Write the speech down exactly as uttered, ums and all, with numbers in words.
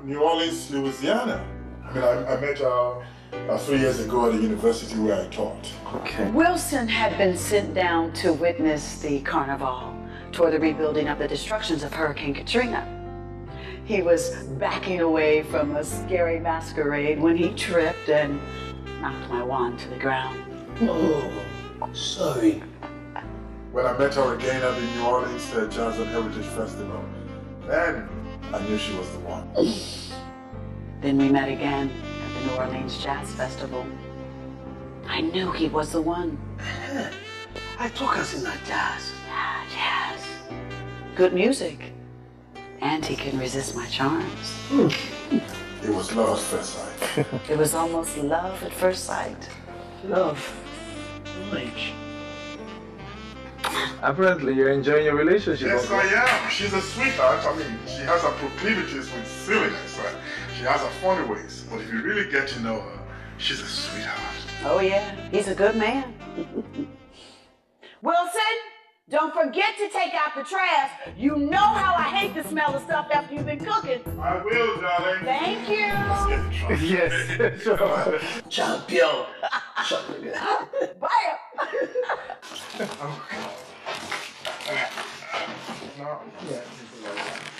New Orleans, Louisiana. I mean, I, I met her uh, three years ago at the university where I taught. Okay. Wilson had been sent down to witness the carnival toward the rebuilding of the destructions of Hurricane Katrina. He was backing away from a scary masquerade when he tripped and knocked my wand to the ground. Oh, sorry. When I met her again at the New Orleans uh, Jazz and Heritage Festival, then I knew she was the one. Then we met again at the New Orleans Jazz Festival. I knew he was the one. I talk as in a jazz. Yeah, jazz. Good music. And he can resist my charms. It was love at first sight. It was almost love at first sight. Love. Like. Apparently, you're enjoying your relationship. Yes, Uncle. I am. She's a sweetheart. I mean, she has her proclivities with silliness. Right? She has her funny ways. But if you really get to know her, she's a sweetheart. Oh yeah, he's a good man. Wilson, don't forget to take out the trash. You know how I hate the smell of stuff after you've been cooking. I will, darling. Thank you. Let's get the trash. Yes, sure. Champion. Bye. No. Yeah.